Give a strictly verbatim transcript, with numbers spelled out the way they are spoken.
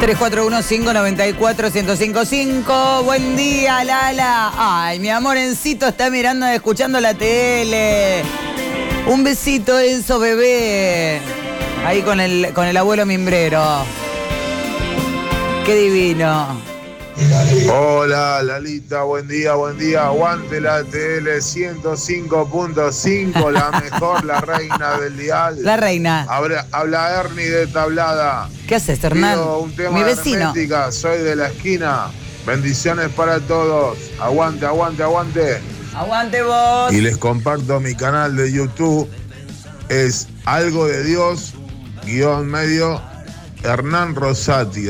tres cuatro uno, cinco nueve cuatro, uno cero cinco cinco. Buen día, Lala. Ay, mi amor Encito está mirando, escuchando la tele. Un besito, Enzo, bebé. Ahí con el, con el abuelo mimbrero. Qué divino. Hola, Lalita, buen día, buen día. Aguante la T L ciento cinco punto cinco, la mejor, la reina del dial. La reina. Habla, habla Ernie de Tablada. ¿Qué haces, Hernán? Pido un tema Mi de vecino. Hermética, soy de la esquina. Bendiciones para todos. Aguante, aguante, aguante. Aguante vos. Y les comparto mi canal de YouTube. Es Algo de Dios, guión medio, Hernán Rosati.